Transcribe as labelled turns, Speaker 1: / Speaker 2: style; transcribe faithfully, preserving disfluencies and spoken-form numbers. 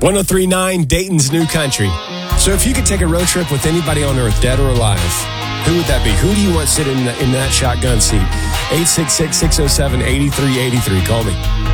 Speaker 1: one oh three point nine Dayton's New Country. So if you could take a road trip with anybody on earth, dead or alive, who would that be? Who do you want sitting in, the, in that shotgun seat? eight six six, six oh seven, eight three eight three. Call me.